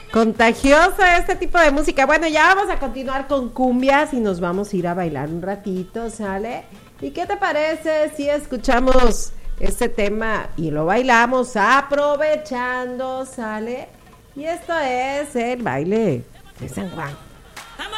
Contagiosa este tipo de música. Bueno, ya vamos a continuar con cumbias y nos vamos a ir a bailar un ratito, ¿sale? ¿Y qué te parece si escuchamos este tema y lo bailamos aprovechando, ¿sale? Y esto es el baile de San Juan.